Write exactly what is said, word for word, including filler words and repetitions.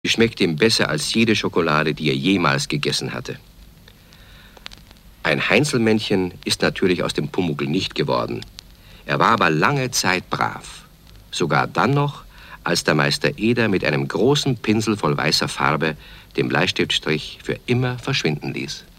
Die schmeckte ihm besser als jede Schokolade, die er jemals gegessen hatte. Ein Heinzelmännchen ist natürlich aus dem Pumuckl nicht geworden. Er war aber lange Zeit brav. Sogar dann noch, als der Meister Eder mit einem großen Pinsel voll weißer Farbe den Bleistiftstrich für immer verschwinden ließ.